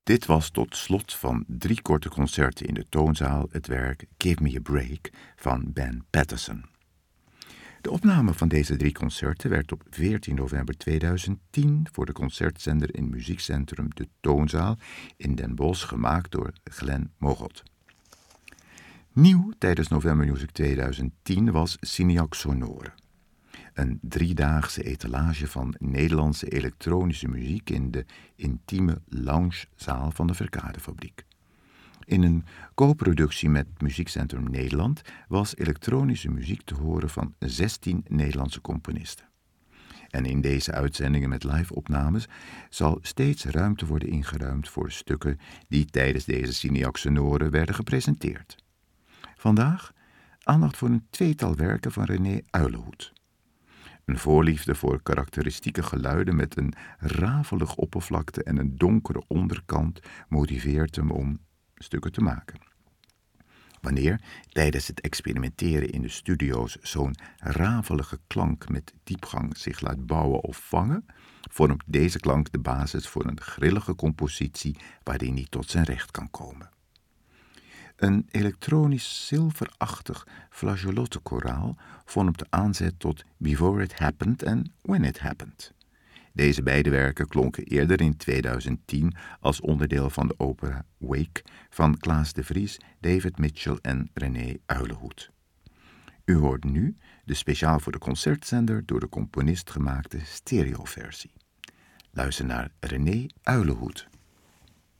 Dit was tot slot van 3 korte concerten in de Toonzaal het werk Give Me a Break van Ben Patterson. De opname van deze 3 concerten werd op 14 november 2010 voor de concertzender in Muziekcentrum De Toonzaal in Den Bosch gemaakt door Glenn Mogot. Nieuw tijdens November Music 2010 was Cineac Sonore. Een 3-daagse etalage van Nederlandse elektronische muziek in de intieme loungezaal van de Verkadefabriek. In een co-productie met Muziekcentrum Nederland was elektronische muziek te horen van 16 Nederlandse componisten. En in deze uitzendingen met live-opnames zal steeds ruimte worden ingeruimd voor stukken die tijdens deze Cineac Sonore werden gepresenteerd. Vandaag aandacht voor een 2-tal werken van René Uilenhoed. Een voorliefde voor karakteristieke geluiden met een rafelig oppervlakte en een donkere onderkant motiveert hem om stukken te maken. Wanneer tijdens het experimenteren in de studio's zo'n rafelige klank met diepgang zich laat bouwen of vangen, vormt deze klank de basis voor een grillige compositie waarin hij tot zijn recht kan komen. Een elektronisch zilverachtig flageolettenkoraal vormt de aanzet tot Before It Happened en When It Happened. Deze beide werken klonken eerder in 2010 als onderdeel van de opera Wake van Klaas de Vries, David Mitchell en René Uilenhoed. U hoort nu de speciaal voor de concertzender door de componist gemaakte stereoversie. Luister naar René Uilenhoed.